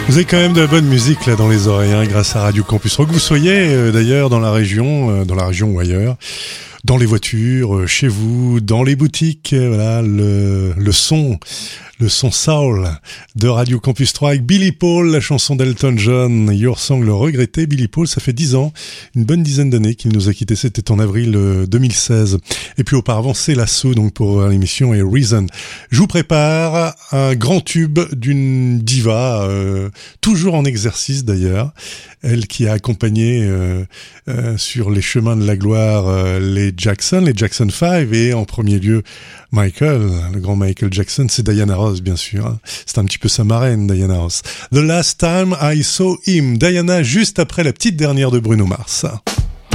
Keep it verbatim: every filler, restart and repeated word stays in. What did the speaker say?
Vous avez quand même de la bonne musique là dans les oreilles, hein, grâce à Radio Campus Rock. Vous soyez euh, d'ailleurs dans la région, euh, dans la région ou ailleurs, dans les voitures, euh, chez vous, dans les boutiques, euh, voilà, le, le son, le son soul de Radio Campus trois avec Billy Paul, la chanson d'Elton John, Your Song, le regretté. Billy Paul, ça fait dix ans, une bonne dizaine d'années qu'il nous a quittés, c'était en avril euh, deux mille seize. Et puis auparavant, c'est l'assaut donc pour euh, l'émission et Reason. Je vous prépare un grand tube d'une diva, euh, toujours en exercice d'ailleurs, elle qui a accompagné euh, euh, sur les chemins de la gloire euh, les Jackson, les Jackson five et en premier lieu Michael, le grand Michael Jackson, c'est Diana Ross bien sûr, hein. C'est un petit peu sa marraine Diana Ross. The Last Time I Saw Him, Diana juste après la petite dernière de Bruno Mars.